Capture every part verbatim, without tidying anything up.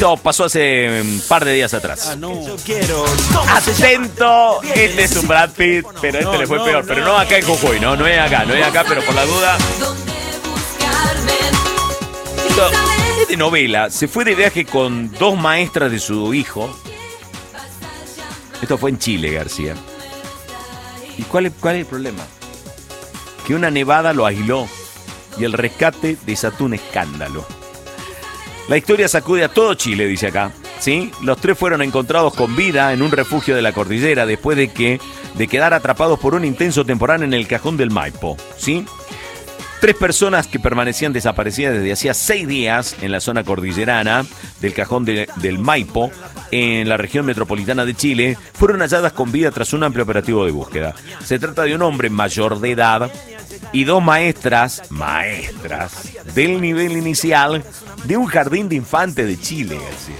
Esto pasó hace un par de días atrás. Ah, no. Atento, este es un Brad Pitt, pero este No, le fue no, peor. no. Pero no acá en Jujuy, no, no es acá, no es acá, pero por la duda. Esto es de novela. Se fue de viaje con dos maestras de su hijo. Esto fue en Chile, García. ¿Y cuál es, cuál es el problema? Que una nevada lo aisló y el rescate desató un escándalo. La historia sacude a todo Chile, dice acá. ¿Sí? Los tres fueron encontrados con vida en un refugio de la cordillera después de que de quedar atrapados por un intenso temporal en el cajón del Maipo. ¿Sí? Tres personas que permanecían desaparecidas desde hacía seis días en la zona cordillerana del cajón de, del Maipo, en la región metropolitana de Chile, fueron halladas con vida tras un amplio operativo de búsqueda. Se trata de un hombre mayor de edad y dos maestras, maestras, del nivel inicial de un jardín de infantes de Chile. Así.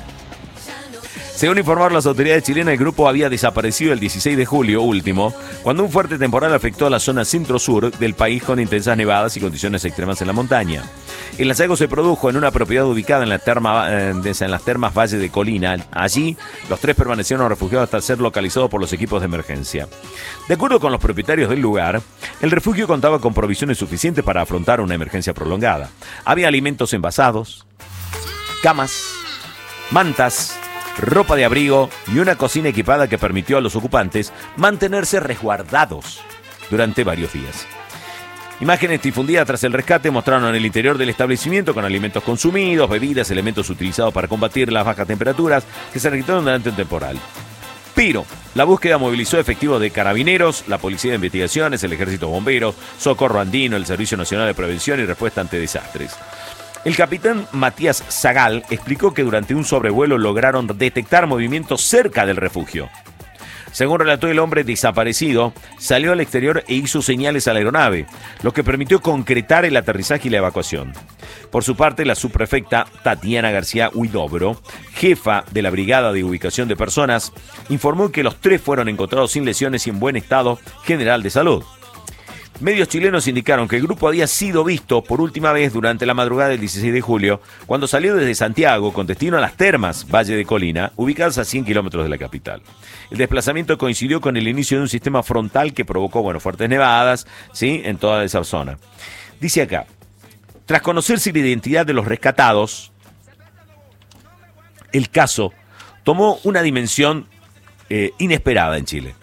Según informaron las autoridades chilenas, el grupo había desaparecido el dieciséis de julio último, cuando un fuerte temporal afectó a la zona centro-sur del país con intensas nevadas y condiciones extremas en la montaña. El hallazgo se produjo en una propiedad ubicada en, la terma, en las termas Valle de Colina. Allí, los tres permanecieron refugiados hasta ser localizados por los equipos de emergencia. De acuerdo con los propietarios del lugar, el refugio contaba con provisiones suficientes para afrontar una emergencia prolongada. Había alimentos envasados, camas, mantas, ropa de abrigo y una cocina equipada que permitió a los ocupantes mantenerse resguardados durante varios días. Imágenes difundidas tras el rescate mostraron el interior del establecimiento con alimentos consumidos, bebidas, elementos utilizados para combatir las bajas temperaturas que se registraron durante un temporal. Pero la búsqueda movilizó efectivos de carabineros, la Policía de Investigaciones, el Ejército Bombero, Socorro Andino, el Servicio Nacional de Prevención y Respuesta ante Desastres. El capitán Matías Zagal explicó que durante un sobrevuelo lograron detectar movimientos cerca del refugio. Según relató el hombre desaparecido, salió al exterior e hizo señales a la aeronave, lo que permitió concretar el aterrizaje y la evacuación. Por su parte, la subprefecta Tatiana García Huidobro, jefa de la Brigada de Ubicación de Personas, informó que los tres fueron encontrados sin lesiones y en buen estado general de salud. Medios chilenos indicaron que el grupo había sido visto por última vez durante la madrugada del dieciséis de julio, cuando salió desde Santiago con destino a las termas Valle de Colina, ubicadas a cien kilómetros de la capital. El desplazamiento coincidió con el inicio de un sistema frontal que provocó, bueno, fuertes nevadas, ¿sí?, en toda esa zona. Dice acá, tras conocerse la identidad de los rescatados, el caso tomó una dimensión eh, inesperada en Chile.